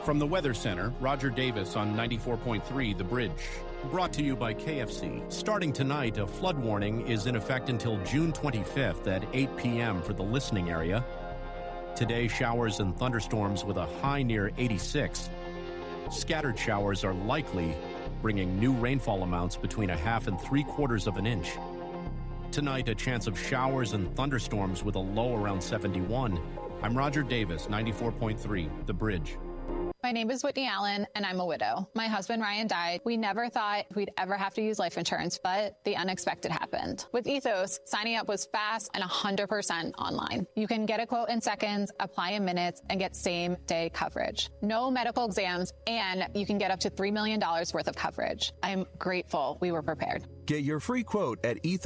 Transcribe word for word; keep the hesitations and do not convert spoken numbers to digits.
From the Weather Center, Roger Davis on ninety-four point three The Bridge. Brought to you by K F C. Starting tonight, a flood warning is in effect until June twenty-fifth at eight p.m. for the listening area. Today, showers and thunderstorms with a high near eighty-six. Scattered showers are likely, bringing new rainfall amounts between a half and three quarters of an inch. Tonight, a chance of showers and thunderstorms with a low around seventy-one. I'm Roger Davis, ninety-four point three The Bridge. My name is Whitney Allen, and I'm a widow. My husband, Ryan, died. We never thought we'd ever have to use life insurance, but the unexpected happened. With Ethos, signing up was fast and one hundred percent online. You can get a quote in seconds, apply in minutes, and get same-day coverage. No medical exams, and you can get up to three million dollars worth of coverage. I'm grateful we were prepared. Get your free quote at Ethos.